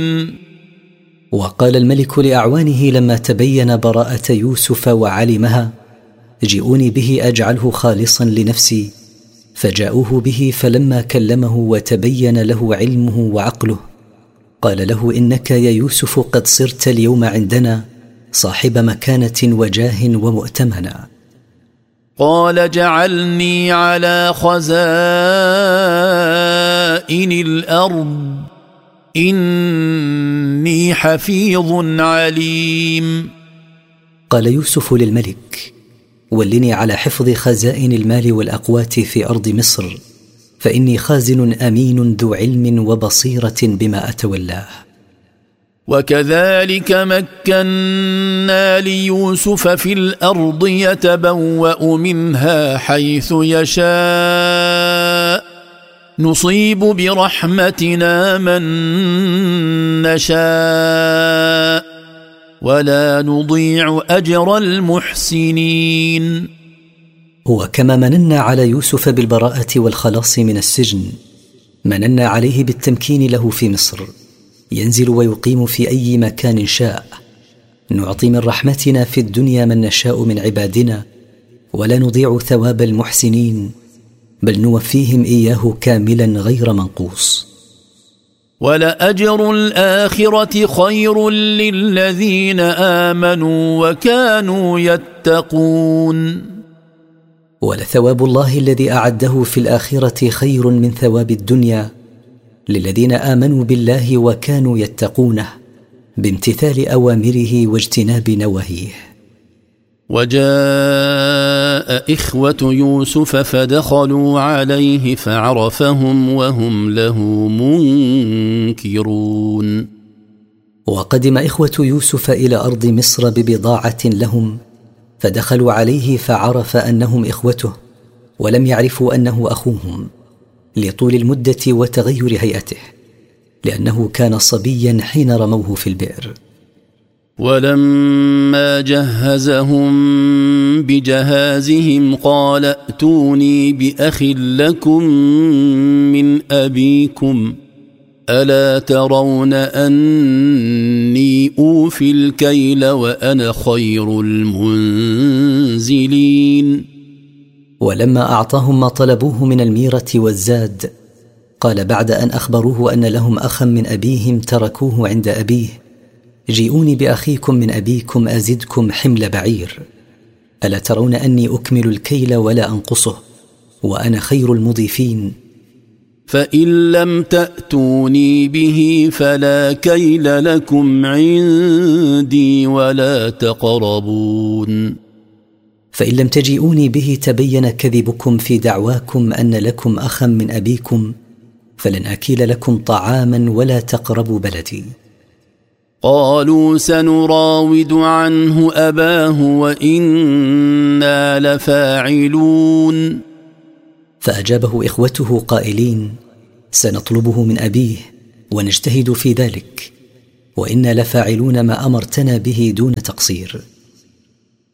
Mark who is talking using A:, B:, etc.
A: وقال الملك لأعوانه لما تبين براءة يوسف وعلمها: جئوني به أجعله خالصا لنفسي. فجاءوه به، فلما كلمه وتبين له علمه وعقله قال له: إنك يا يوسف قد صرت اليوم عندنا صاحب مكانة وجاه ومؤتمنا.
B: قال: جعلني على خزائن الأرض إني حفيظ عليم.
A: قال يوسف للملك: ولني على حفظ خزائن المال والأقوات في أرض مصر، فإني خازن أمين ذو علم وبصيرة بما أتولاه.
B: وكذلك مكنا ليوسف في الأرض يتبوأ منها حيث يشاء نصيب برحمتنا من نشاء ولا نضيع أجر المحسنين.
A: وكما مننا على يوسف بالبراءة والخلاص من السجن، مننا عليه بالتمكين له في مصر، ينزل ويقيم في أي مكان شاء. نعطي من رحمتنا في الدنيا من نشاء من عبادنا، ولا نضيع ثواب المحسنين، بل نوفيهم إياه كاملا غير منقوص.
B: ولأجر الآخرة خير للذين آمنوا وكانوا يتقون.
A: ولثواب الله الذي أعده في الآخرة خير من ثواب الدنيا للذين آمنوا بالله وكانوا يتقونه بامتثال أوامره واجتناب نواهيه.
B: وجاء إخوة يوسف فدخلوا عليه فعرفهم وهم له منكرون.
A: وقدم إخوة يوسف إلى أرض مصر ببضاعة لهم، فدخلوا عليه فعرف أنهم إخوته، ولم يعرفوا أنه أخوهم لطول المدة وتغير هيئته، لأنه كان صبيا حين رموه في البئر.
B: ولما جهزهم بجهازهم قال: ائتوني بأخ لكم من أبيكم ألا ترون أني أوفي الكيل وأنا خير المنزلين.
A: ولما أعطاهم ما طلبوه من الميرة والزاد قال بعد أن أخبروه أن لهم أخا من أبيهم تركوه عند أبيه: جيئوني بأخيكم من أبيكم أزدكم حمل بعير، ألا ترون أني أكمل الكيل ولا أنقصه وأنا خير المضيفين؟
B: فإن لم تأتوني به فلا كيل لكم عندي ولا تقربون.
A: فإن لم تجيئوني به تبين كذبكم في دعواكم أن لكم أخا من أبيكم، فلن أكيل لكم طعاما ولا تقربوا بلدي.
B: قالوا: سنراود عنه أباه وإنا لفاعلون.
A: فأجابه إخوته قائلين: سنطلبه من أبيه ونجتهد في ذلك، وإنا لفاعلون ما أمرتنا به دون تقصير.